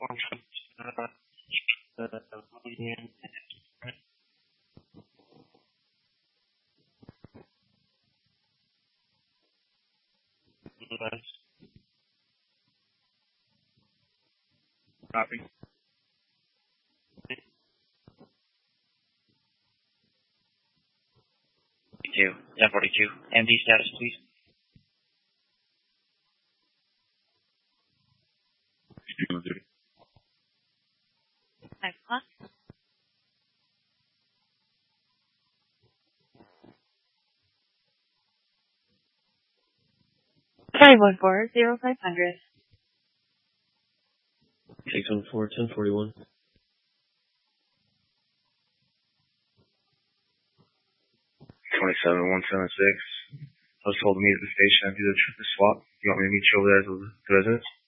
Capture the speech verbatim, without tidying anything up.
Copy. Two, ten forty-two. M D status, please. Five o'clock. Five one four zero five hundred. six one four, ten forty-one. twenty-seven one seven six. I was told to meet at the station after the, the swap. You want me to meet you over there at the, the residence?